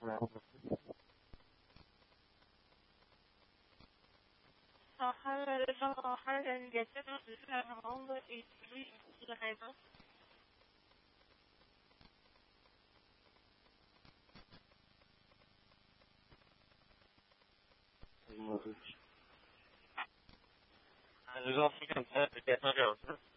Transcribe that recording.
آخر جنگته رو در تمام ایستوری حیوان نظام فکرم تر به کتنا جواب